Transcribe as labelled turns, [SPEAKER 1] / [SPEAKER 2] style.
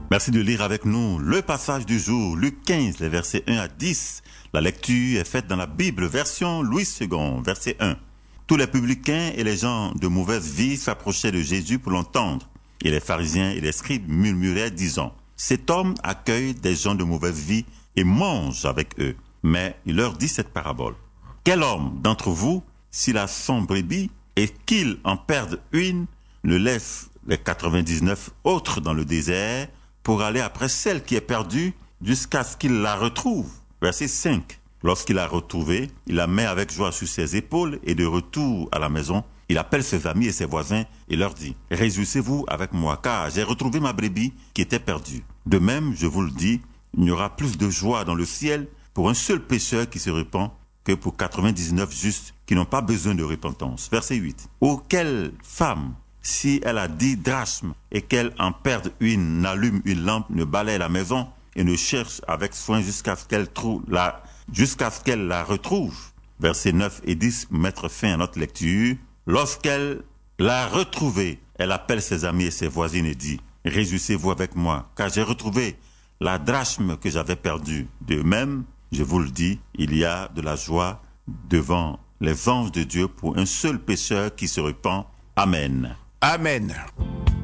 [SPEAKER 1] Merci de lire avec nous le passage du jour, Luc 15, les versets 1 à 10. La lecture est faite dans la Bible, version Louis II, verset 1. Tous les publicains et les gens de mauvaise vie s'approchaient de Jésus pour l'entendre. Et les pharisiens et les scribes murmuraient, disant, « Cet homme accueille des gens de mauvaise vie et mange avec eux. » Mais il leur dit cette parabole. « Quel homme d'entre vous, s'il a 100 brebis et qu'il en perde une, ne laisse les 99 autres dans le désert pour aller après celle qui est perdue jusqu'à ce qu'il la retrouve. » Verset 5. Lorsqu'il l'a retrouvée, il la met avec joie sur ses épaules et de retour à la maison, il appelle ses amis et ses voisins et leur dit, « Réjouissez-vous avec moi, car j'ai retrouvé ma brebis qui était perdue. » De même, je vous le dis, il y aura plus de joie dans le ciel pour un seul pécheur qui se repent que pour 99 justes qui n'ont pas besoin de repentance. Verset 8. « Ou quelle femme, si elle a 10 drachmes et qu'elle en perde une, n'allume une lampe, ne balaye la maison et ne cherche avec soin jusqu'à ce qu'elle la retrouve. » Versets 9 et 10 mettre fin à notre lecture. Lorsqu'elle l'a retrouvée, elle appelle ses amis et ses voisines et dit, « Réjouissez-vous avec moi, car j'ai retrouvé la drachme que j'avais perdue. » De même, je vous le dis, il y a de la joie devant les anges de Dieu pour un seul pécheur qui se repent. Amen.
[SPEAKER 2] Amen.